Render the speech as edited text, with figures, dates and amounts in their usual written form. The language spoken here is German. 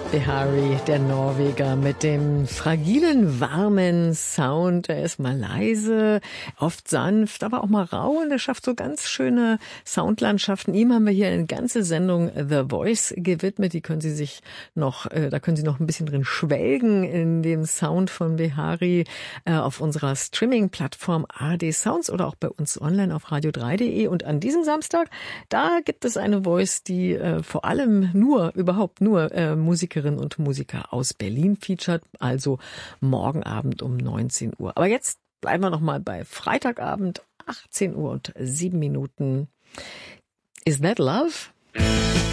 Behari, der Norweger, mit dem fragilen, warmen Sound. Er ist mal leise, oft sanft, aber auch mal rau und er schafft so ganz schöne Soundlandschaften. Ihm haben wir hier eine ganze Sendung The Voice gewidmet. Die können Sie sich noch, da können Sie noch ein bisschen drin schwelgen in dem Sound von Behari auf unserer Streaming-Plattform ARD Sounds oder auch bei uns online auf radio3.de. Und an diesem Samstag, da gibt es eine Voice, die vor allem überhaupt nur Musikerinnen und Musiker aus Berlin featured, also morgen Abend um 19 Uhr. Aber jetzt bleiben wir noch mal bei Freitagabend, 18 Uhr und 7 Minuten. Is that love?